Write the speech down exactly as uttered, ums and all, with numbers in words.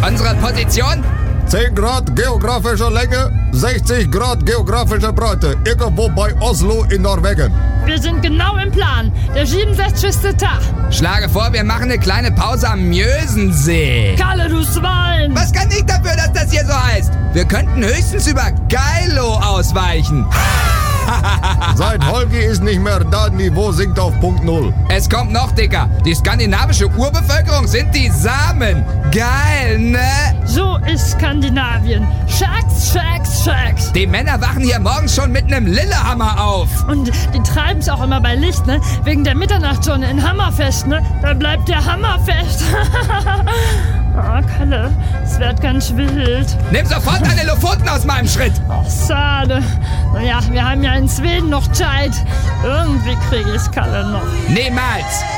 Unsere Position? zehn Grad geografische Länge, sechzig Grad geografische Breite. Irgendwo bei Oslo in Norwegen. Wir sind genau im Plan. Der siebenundsechzigste Tag. Schlage vor, wir machen eine kleine Pause am Mjösensee. Kalle, du Schwein. Was kann ich dafür, dass das hier so heißt? Wir könnten höchstens über Geilo ausweichen. Seit Holgi ist nicht mehr da, Niveau sinkt auf Punkt Null. Es kommt noch dicker. Die skandinavische Urbevölkerung sind die Samen. Geil, ne? So ist Skandinavien. Shacks, Shacks, Shacks. Die Männer wachen hier morgens schon mit einem Lillehammer auf. Und die treiben es auch immer bei Licht, ne? Wegen der Mitternachtssonne in Hammerfest, ne? Da bleibt der Hammer fest. Oh, Kalle, es wird ganz wild. Nimm sofort deine Lofoten aus meinem Schritt. Ach, schade. Naja, wir haben ja in Schweden noch Zeit. Irgendwie kriege ich Kalle noch. Niemals.